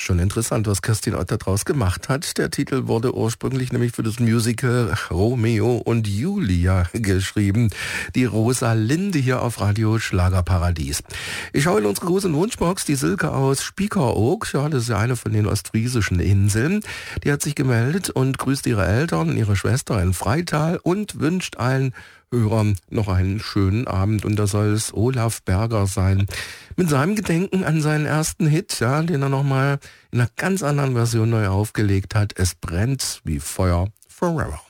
Schon interessant, was Kerstin Ott daraus gemacht hat. Der Titel wurde ursprünglich nämlich für das Musical Romeo und Julia geschrieben. Die Rosalinde hier auf Radio Schlagerparadies. Ich schaue in unsere große Wunschbox, die Silke aus Spiekeroog, ja, das ist ja eine von den ostfriesischen Inseln. Die hat sich gemeldet und grüßt ihre Eltern und ihre Schwester in Freital und wünscht allen Hörern noch einen schönen Abend. Und da soll es Olaf Berger sein. Mit seinem Gedenken an seinen ersten Hit, ja, den er nochmal in einer ganz anderen Version neu aufgelegt hat. Es brennt wie Feuer forever.